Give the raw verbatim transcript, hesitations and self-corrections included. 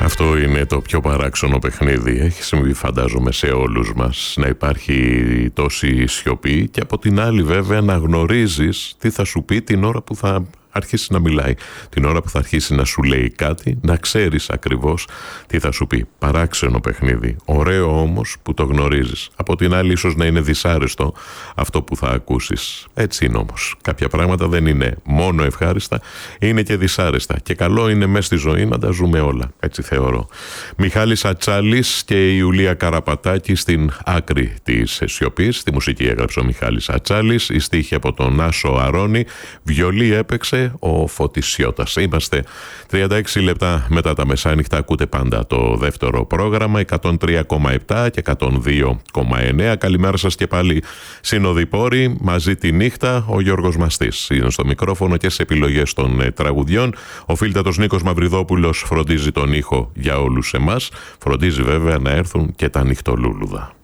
Αυτό είναι το πιο παράξενο παιχνίδι. Έχει συμβεί, φαντάζομαι, σε όλους μας να υπάρχει τόση σιωπή και από την άλλη βέβαια να γνωρίζεις τι θα σου πει την ώρα που θα αρχίσει να μιλάει, την ώρα που θα αρχίσει να σου λέει κάτι, να ξέρεις ακριβώς τι θα σου πει. Παράξενο παιχνίδι, ωραίο όμως που το γνωρίζεις. Από την άλλη ίσως να είναι δυσάρεστο αυτό που θα ακούσεις. Έτσι είναι όμως. Κάποια πράγματα δεν είναι μόνο ευχάριστα, είναι και δυσάρεστα. Και καλό είναι μέσα στη ζωή να τα ζούμε όλα. Έτσι θεωρώ. Μιχάλης Ατσάλης και η Ιουλία Καραπατάκη στην άκρη της σιωπής. Τη μουσική έγραψε ο Μιχάλης Ατσάλης, η στίχη από τον Άσο Αρώνη, βιολί έπαιξε ο Φώτης Σιώτας. Είμαστε τριάντα έξι λεπτά μετά τα μεσάνυχτα. Ακούτε πάντα το δεύτερο πρόγραμμα, εκατόν τρία κόμμα επτά και εκατόν δύο κόμμα εννέα. Καλημέρα σας και πάλι, συνοδοιπόροι. Μαζί τη νύχτα ο Γιώργος Μαστής είναι στο μικρόφωνο και σε επιλογές των ε, τραγουδιών. Ο φίλτατος Νίκος Μαυριδόπουλος φροντίζει τον ήχο για όλους εμάς. Φροντίζει βέβαια να έρθουν και τα νυχτολούλουδα.